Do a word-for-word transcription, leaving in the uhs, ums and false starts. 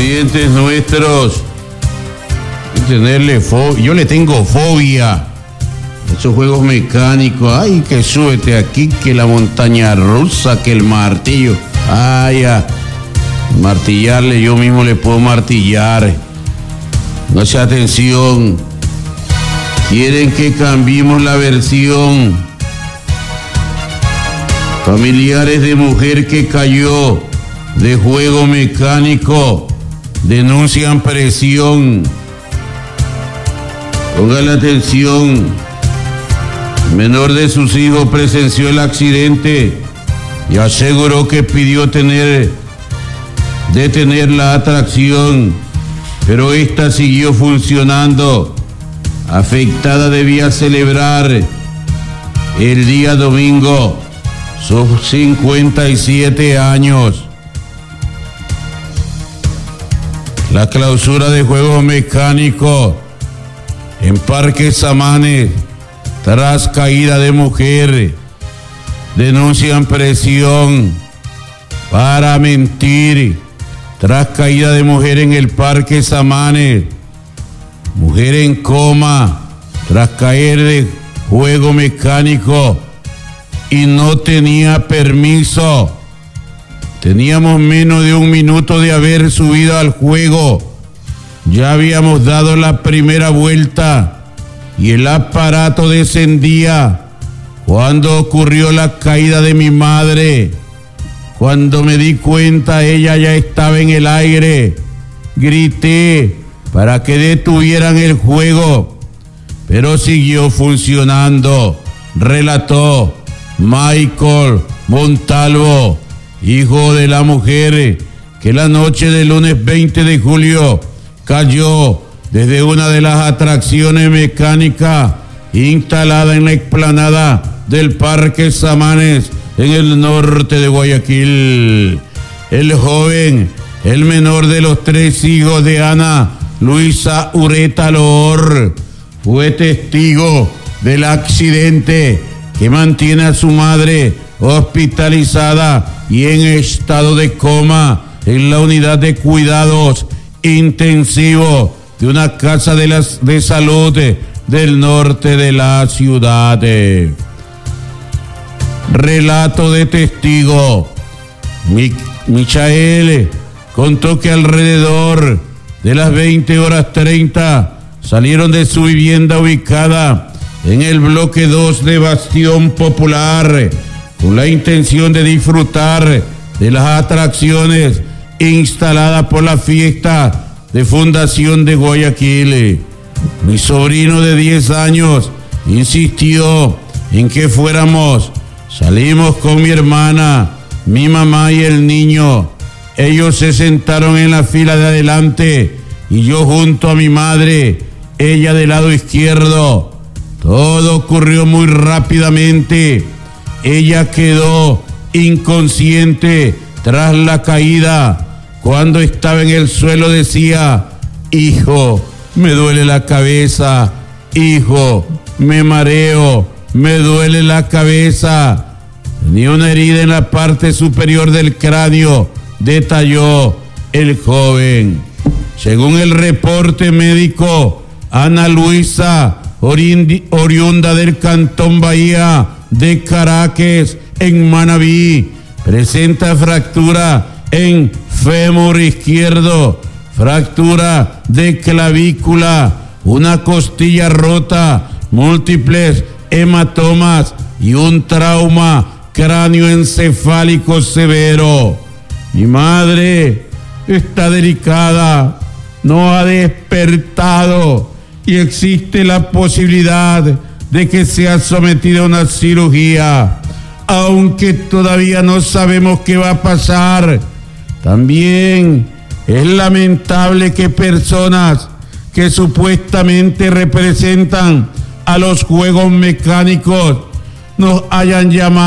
accidentes nuestros. Tenerle fobia. Yo le tengo fobia. Esos juegos mecánicos. Ay, que súbete aquí, que la montaña rusa, que el martillo. Ay, ya. Martillarle, yo mismo le puedo martillar. No sea atención. Quieren que cambiemos la versión. Familiares de mujer que cayó de juego mecánico denuncian presión. Pongan atención. Menor de sus hijos presenció el accidente y aseguró que pidió tener, detener la atracción, pero esta siguió funcionando. Afectada debía celebrar el día domingo sus cincuenta y siete años. La clausura de juegos mecánicos en Parque Samanes tras caída de mujer. Denuncian presión para mentir tras caída de mujer en el Parque Samanes. Mujer en coma tras caer de juego mecánico y no tenía permiso. Teníamos menos de un minuto de haber subido al juego. Ya habíamos dado la primera vuelta y el aparato descendía cuando ocurrió la caída de mi madre. Cuando me di cuenta, ella ya estaba en el aire. Grité para que detuvieran el juego, pero siguió funcionando, relató Michael Montalvo, hijo de la mujer que la noche del lunes veinte de julio cayó desde una de las atracciones mecánicas instalada en la explanada del Parque Samanes en el norte de Guayaquil. El joven, el menor de los tres hijos de Ana Luisa Ureta Loor, fue testigo del accidente que mantiene a su madre hospitalizada y en estado de coma en la unidad de cuidados intensivos de una casa de, las, de salud del norte de la ciudad. Relato de testigo. Mi, Michael contó que alrededor de las veinte horas treinta salieron de su vivienda ubicada en el bloque dos de Bastión Popular con la intención de disfrutar de las atracciones instaladas por la fiesta de Fundación de Guayaquil. Mi sobrino de diez años insistió en que fuéramos. Salimos con mi hermana, mi mamá y el niño. Ellos se sentaron en la fila de adelante y yo junto a mi madre, ella del lado izquierdo. Todo ocurrió muy rápidamente. Ella quedó inconsciente tras la caída. Cuando estaba en el suelo decía: hijo, me duele la cabeza, hijo, me mareo, me duele la cabeza. Tenía una herida en la parte superior del cráneo, detalló el joven. Según el reporte médico, Ana Luisa, oriunda del Cantón Bahía de Caracas, en Manabí, presenta fractura en fémur izquierdo, fractura de clavícula, una costilla rota, múltiples hematomas y un trauma cráneoencefálico severo. Mi madre está delicada, no ha despertado y existe la posibilidad de que sea sometida a una cirugía, aunque todavía no sabemos qué va a pasar. También es lamentable que personas que supuestamente representan a los juegos mecánicos nos hayan llamado